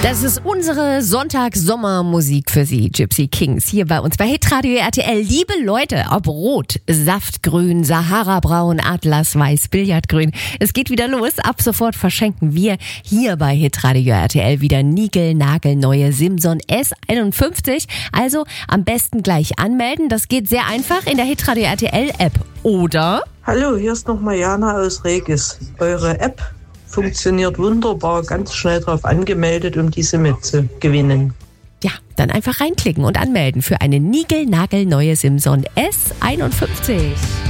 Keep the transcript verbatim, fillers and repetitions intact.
Das ist unsere Sonntags-Sommermusik für Sie, Gypsy Kings, hier bei uns bei Hitradio R T L. Liebe Leute, ob rot, Saftgrün, Sahara-braun, Atlasweiß, Billardgrün, es geht wieder los. Ab sofort verschenken wir hier bei Hitradio R T L wieder niegelnagelneue Simson S einundfünfzig. Also am besten gleich anmelden. Das geht sehr einfach in der Hitradio R T L-App. Oder? Hallo, hier ist nochmal Jana aus Regis. Eure App funktioniert wunderbar, ganz schnell drauf angemeldet, um diese mitzugewinnen. Ja, dann einfach reinklicken und anmelden für eine niegelnagelneue Simson S einundfünfzig.